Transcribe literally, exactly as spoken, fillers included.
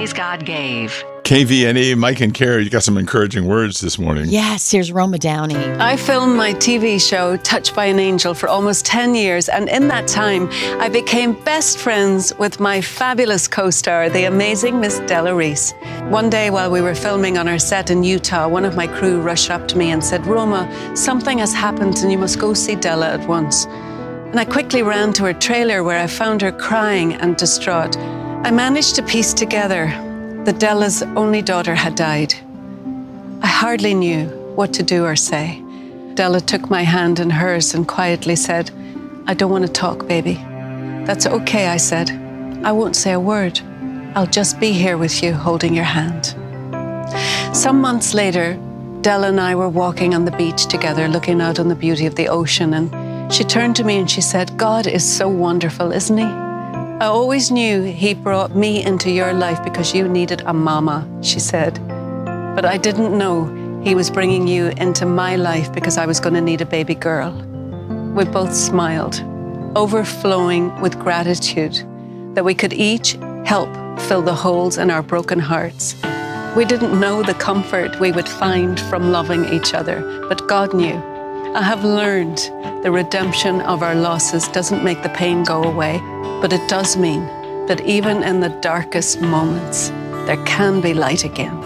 Praise God gave. K V N E, Mike and Carrie, you got some encouraging words this morning. Yes, here's Roma Downey. I filmed my T V show, Touched by an Angel, for almost ten years, and in that time, I became best friends with my fabulous co-star, the amazing Miss Della Reese. One day while we were filming on our set in Utah, one of my crew rushed up to me and said, "Roma, something has happened and you must go see Della at once." And I quickly ran to her trailer where I found her crying and distraught. I managed to piece together that Della's only daughter had died. I hardly knew what to do or say. Della took my hand in hers and quietly said, "I don't want to talk, baby." "That's okay," I said. "I won't say a word. I'll just be here with you, holding your hand." Some months later, Della and I were walking on the beach together, looking out on the beauty of the ocean, and she turned to me and she said, "God is so wonderful, isn't he? I always knew he brought me into your life because you needed a mama," she said. "But I didn't know he was bringing you into my life because I was going to need a baby girl." We both smiled, overflowing with gratitude that we could each help fill the holes in our broken hearts. We didn't know the comfort we would find from loving each other, but God knew. I have learned the redemption of our losses doesn't make the pain go away, but it does mean that even in the darkest moments, there can be light again.